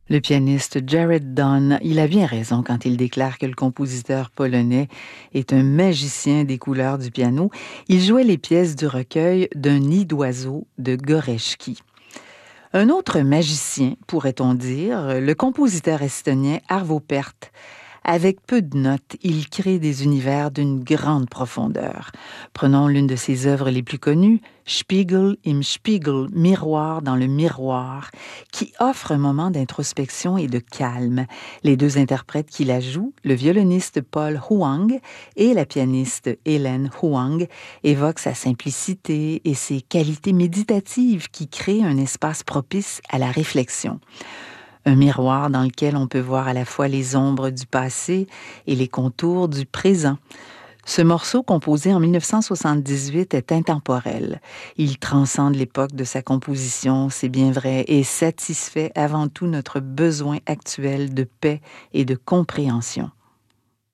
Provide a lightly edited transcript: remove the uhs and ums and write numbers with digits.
Le pianiste Jared Dunn, il a bien raison quand il déclare que le compositeur polonais est un magicien des couleurs du piano. Il jouait les pièces du recueil D'un nid d'oiseau de Gorecki. Un autre magicien, pourrait-on dire, le compositeur estonien Arvo Pärt. Avec peu de notes, il crée des univers d'une grande profondeur. Prenons l'une de ses œuvres les plus connues, Spiegel im Spiegel, Miroir dans le miroir, qui offre un moment d'introspection et de calme. Les deux interprètes qui la jouent, le violoniste Paul Huang et la pianiste Hélène Huang, évoquent sa simplicité et ses qualités méditatives qui créent un espace propice à la réflexion. Un miroir dans lequel on peut voir à la fois les ombres du passé et les contours du présent. Ce morceau, composé en 1978, est intemporel. Il transcende l'époque de sa composition, c'est bien vrai, et satisfait avant tout notre besoin actuel de paix et de compréhension.